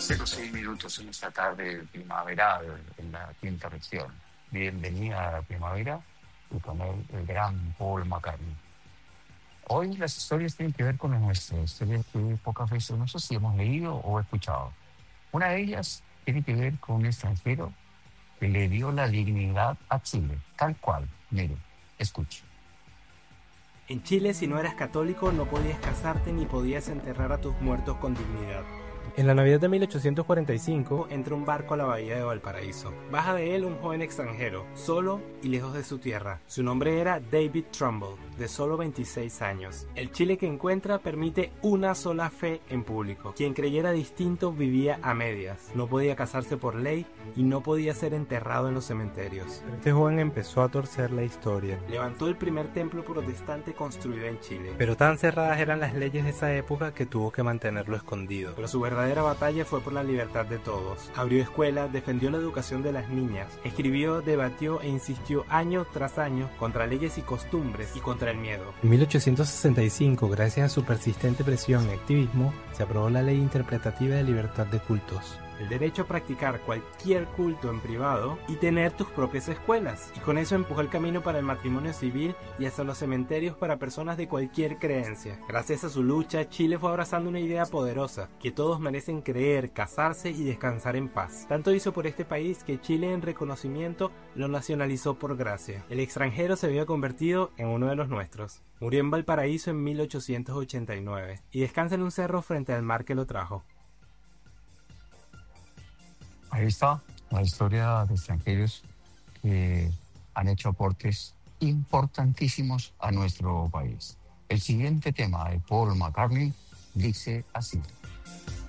6:06 en esta tarde primaveral en la quinta región. Bienvenida a la primavera y con él el gran Paul McCartney. Hoy las historias tienen que ver con las nuestras, historias que pocas veces no sé si hemos leído o escuchado. Una de ellas tiene que ver con un extranjero que le dio la dignidad a Chile, tal cual. Mire, escuche. En Chile, si no eras católico, no podías casarte ni podías enterrar a tus muertos con dignidad. En la Navidad de 1845 entra un barco a la bahía de Valparaíso. Baja de él un joven extranjero, solo y lejos de su tierra. Su nombre era David Trumbull, de solo 26 años. El Chile que encuentra permite una sola fe en público. Quien creyera distinto vivía a medias. No podía casarse por ley y no podía ser enterrado en los cementerios. Pero este joven empezó a torcer la historia. Levantó el primer templo protestante construido en Chile. Pero tan cerradas eran las leyes de esa época que tuvo que mantenerlo escondido. Pero su verdadera batalla fue por la libertad de todos. Abrió escuelas, defendió la educación de las niñas, escribió, debatió e insistió año tras año contra leyes y costumbres y contra el miedo. En 1865, gracias a su persistente presión y activismo, se aprobó la Ley Interpretativa de Libertad de Cultos. El derecho a practicar cualquier culto en privado y tener tus propias escuelas. Y con eso empujó el camino para el matrimonio civil y hasta los cementerios para personas de cualquier creencia. Gracias a su lucha, Chile fue abrazando una idea poderosa, que todos merecen creer, casarse y descansar en paz. Tanto hizo por este país que Chile en reconocimiento lo nacionalizó por gracia. El extranjero se había convertido en uno de los nuestros. Murió en Valparaíso en 1889 y descansa en un cerro frente al mar que lo trajo. Ahí está la historia de extranjeros que han hecho aportes importantísimos a nuestro país. El siguiente tema de Paul McCartney dice así.